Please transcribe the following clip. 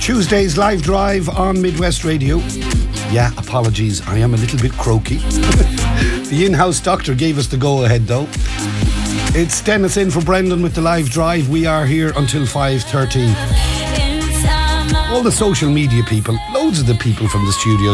Tuesday's live drive on Midwest Radio. Yeah, apologies, I am a little bit croaky. The in-house doctor gave us the go-ahead though. It's Dennis in for Brendan with the live drive. We are here until 5:30. All the social media people, loads of the people from the studio